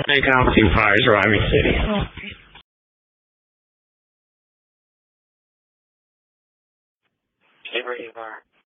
Hey, Compton Fires, Raleigh City. Stay where you are.